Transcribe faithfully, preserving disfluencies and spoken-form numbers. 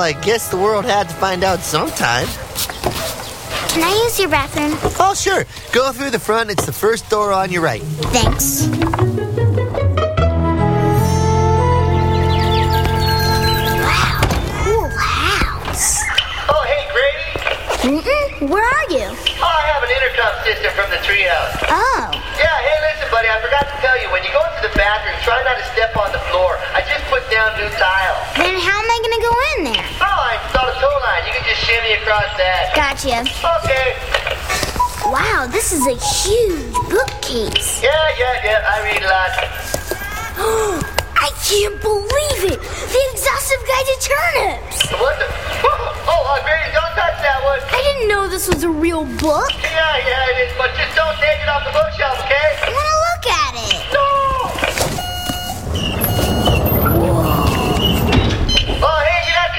I guess the world had to find out sometime. Can I use your bathroom? Oh, sure. Go through the front. It's the first door on your right. Thanks. Wow, cool house. Oh, hey, Grady. Mm-mm, where are you? Oh, I have an intercom system from the treehouse. Oh. Yeah, hey, listen, buddy, I forgot to tell you, when you go into the bathroom, try not to step on the floor. I just put down new tile. Then how am I going to go in there? Oh, I installed a tow line. You can just shimmy across that. Gotcha. Okay. Wow, this is a huge bookcase. Yeah, yeah, yeah, I read a lot. I can't believe it! The exhaustive guide to turnips! What the? Oh, uh, Grady, don't touch that one. I didn't know this was a real book. Yeah, yeah, it is, but just don't take it off the bookshelf, okay?